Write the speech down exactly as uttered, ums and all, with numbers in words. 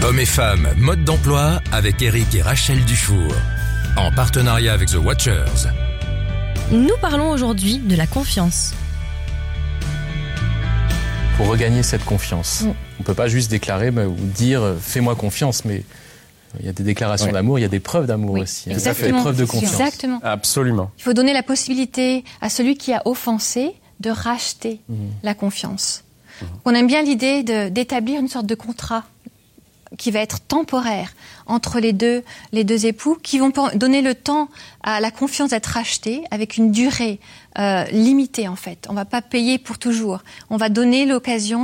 Hommes et femmes, mode d'emploi avec Eric et Rachel Dufour. En partenariat avec The Watchers. Nous parlons aujourd'hui de la confiance. Pour regagner cette confiance, mm. on ne peut pas juste déclarer bah, ou dire « fais-moi confiance », mais il y a des déclarations oui. d'amour, il y a des preuves d'amour oui. aussi, hein, des preuves de confiance. Exactement. Absolument. Il faut donner la possibilité à celui qui a offensé de racheter mm. la confiance. Mm. On aime bien l'idée de, d'établir une sorte de contrat qui va être temporaire entre les deux, les deux époux, qui vont donner le temps à la confiance d'être rachetée avec une durée euh, limitée en fait. On ne va pas payer pour toujours. On va donner l'occasion